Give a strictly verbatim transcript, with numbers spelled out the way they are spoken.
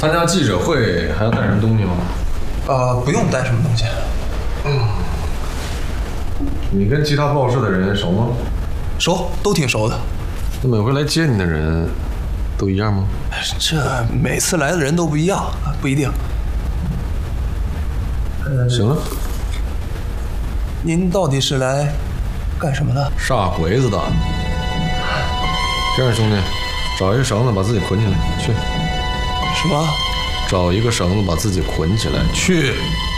参加记者会还要带什么东西吗？ 呃，不用带什么东西。 嗯。你跟其他报社的人熟吗？ 熟，都挺熟的。 那每回来接你的人都一样吗？ 这每次来的人都不一样，不一定。 行了。 您到底是来干什么的？ 杀鬼子的。这样，兄弟，找一个绳子把自己捆起来，去。 什么？ 找一个绳子把自己捆起来，去。